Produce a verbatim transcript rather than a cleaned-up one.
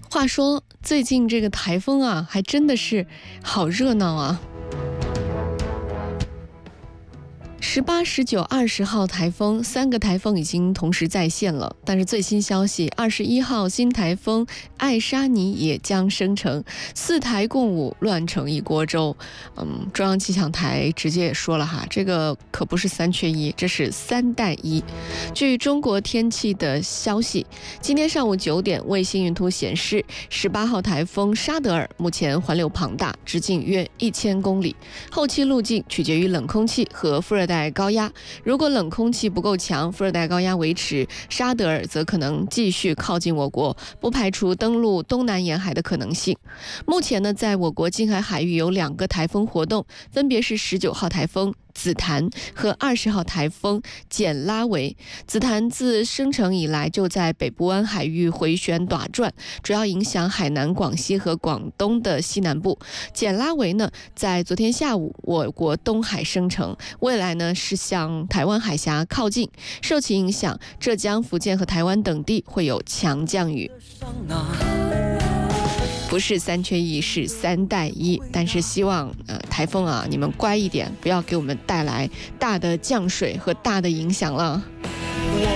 话说最近这个台风啊，还真的是好热闹啊。十八、十九、二十号台风，三个台风已经同时在线了。但是最新消息，二十一号新台风艾莎尼也将生成，四台共舞，乱成一锅粥。嗯，中央气象台直接也说了哈，这个可不是三缺一，这是三带一。据中国天气的消息，今天上午九点，卫星云图显示，十八号台风沙德尔目前环流庞大，直径约一千公里，后期路径取决于冷空气和副热带高压。如果冷空气不够强，副热带高压维持，沙德尔则可能继续靠近我国，不排除登陆东南沿海的可能性。目前呢，在我国近海海域有两个台风活动，分别是十九号台风紫檀和二十号台风简拉维。紫檀自生成以来就在北部湾海域回旋打转，主要影响海南、广西和广东的西南部。简拉维呢，在昨天下午我国东海生成，未来呢是向台湾海峡靠近，受其影响，浙江、福建和台湾等地会有强降雨。不是三缺一，是三带一。但是希望呃台风啊，你们乖一点，不要给我们带来大的降水和大的影响了。